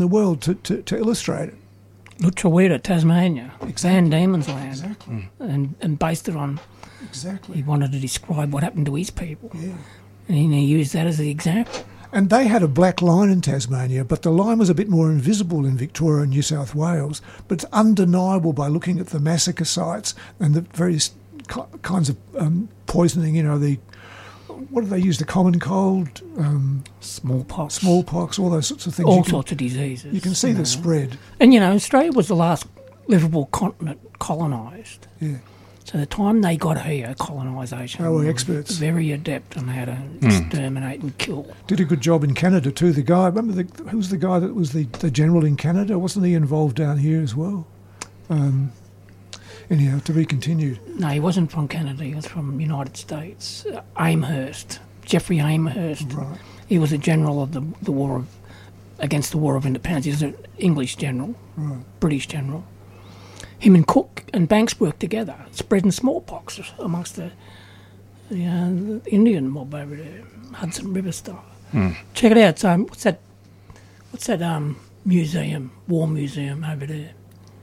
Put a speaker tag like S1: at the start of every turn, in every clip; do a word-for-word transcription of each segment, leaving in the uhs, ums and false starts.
S1: the world to, to, to illustrate it.
S2: Lutruwita, Tasmania,
S1: Exactly.
S2: Van Diemen's Land,
S1: Exactly.
S2: and, and based it on,
S1: Exactly.
S2: he wanted to describe what happened to his people.
S1: Yeah.
S2: And he used that as the example.
S1: And they had a black line in Tasmania, but the line was a bit more invisible in Victoria and New South Wales. But it's undeniable by looking at the massacre sites and the various ki- kinds of um, poisoning, you know, the, what do they use, the common cold, um,
S2: Smallpox.
S1: smallpox, all those sorts of things.
S2: All
S1: You can-
S2: sorts of diseases.
S1: You can see
S2: you
S1: the
S2: know.
S1: spread.
S2: And, you know, Australia was the last livable continent colonised.
S1: Yeah.
S2: So the time they got here, colonisation,
S1: They were
S2: was
S1: experts.
S2: very adept on how to exterminate and kill.
S1: Did a good job in Canada too. The guy, remember the, who was the guy that was the, the general in Canada? Wasn't he involved down here as well? Um, anyhow, to be continued.
S2: No, he wasn't from Canada. He was from United States. Uh, Amherst, Jeffrey Amherst.
S1: Right.
S2: He was a general of the the war of against the War of Independence. He was an English general,
S1: Right.
S2: British general. Him and Cook and Banks worked together, spreading smallpox amongst the the, uh, the Indian mob over there, Hudson River style. Check it out. So what's that? What's that um, museum? War museum over there?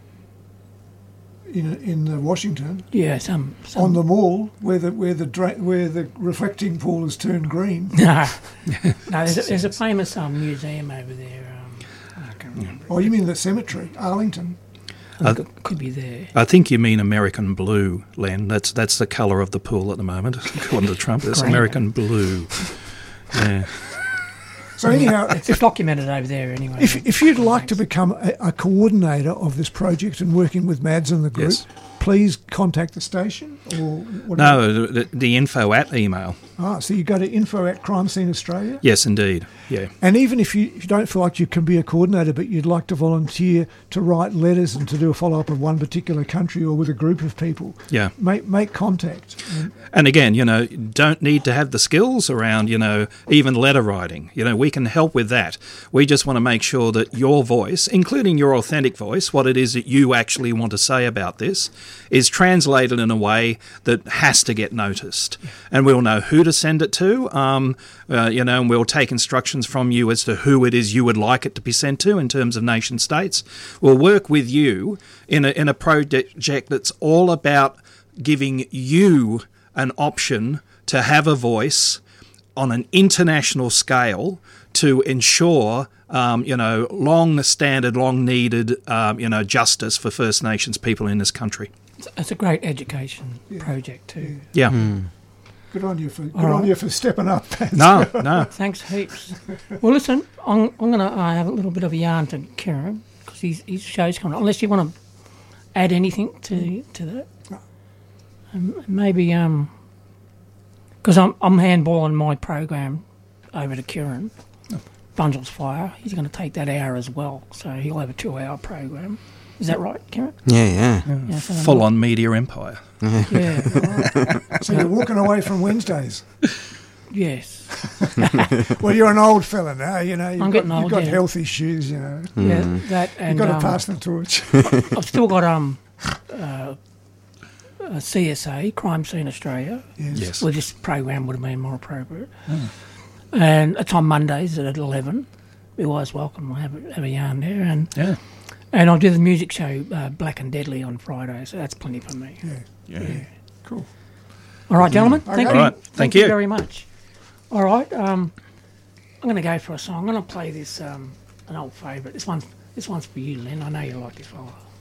S1: In in uh, Washington,
S2: Yeah, some. some
S1: on the mall where the where the dra- where the reflecting pool has turned green.
S2: no, no. There's a, there's a famous um, museum over there. Um, I can't remember.
S1: Oh, you mean the cemetery, Arlington?
S2: I think it could be there.
S3: I think you mean American blue, Len. That's that's the colour of the pool at the moment, according to Trump. It's
S2: Great.
S3: American blue. Yeah.
S1: So anyhow,
S2: It's documented over there anyway.
S1: if if you'd like to become a, a coordinator of this project and working with Mads and the group,
S3: Yes.
S1: please contact the station or what
S3: No, the, the info at email.
S1: Ah, so you go to info at Crime Scene Australia.
S3: Yes, indeed. Yeah.
S1: And even if you, if you don't feel like you can be a coordinator, but you'd like to volunteer to write letters and to do a follow-up of one particular country or with a group of people,
S3: Yeah.
S1: make make contact. And
S3: And again, you know, don't need to have the skills around, you know, even letter writing. You know, we can help with that. We just want to make sure that your voice, including your authentic voice, what it is that you actually want to say about this, is translated in a way that has to get noticed. And we'll know who to send it to, um, uh, you know, and we'll take instructions from you as to who it is you would like it to be sent to in terms of nation states. We'll work with you in a, in a project that's all about giving you an option to have a voice on an international scale to ensure, um, you know, long-standard, long-needed, um, you know, justice for First Nations people in this country.
S2: It's, it's a great education project too.
S3: Yeah.
S1: good on you for good
S2: All
S1: on
S2: right.
S1: you for stepping up.
S3: No, no.
S2: Thanks heaps. Well, listen, I'm, I'm going to uh, have a little bit of a yarn to Kieran because his, his show's coming on. Unless you want to add anything to to that, um, maybe um, because I'm I'm handballing my program over to Kieran. Bungel's Fire. He's going to take that hour as well, so he'll have a two-hour program. Is that right, Kieran?
S4: Yeah, yeah.
S2: Yeah, so
S3: Full-on media empire.
S2: Yeah. Right.
S1: So you're walking away from Wednesdays.
S2: Yes.
S1: Well, you're an old fella now. You know you've
S2: I'm
S1: got,
S2: getting old,
S1: you've got
S2: yeah.
S1: health issues. You know
S2: Yeah. That
S1: you've
S2: and
S1: got to
S2: um,
S1: pass the torch.
S2: I've still got um, uh, a C S A, Crime Scene Australia.
S1: Yes.
S3: Yes.
S2: Well, this program would have been more appropriate. And it's on Mondays at eleven. You're always welcome. We'll have a, have a yarn there. And
S3: Yeah.
S2: and I'll do the music show, uh, Black and Deadly, on Friday, so that's plenty for me.
S1: Yeah.
S3: Yeah.
S1: Cool.
S2: All right, gentlemen. Thank
S1: Okay.
S2: you.
S3: All right, thank you.
S2: very much. All right. Um, I'm going to go for a song. I'm going to play this um, an old favourite. This one, this one's for you, Len. I know you like this fella.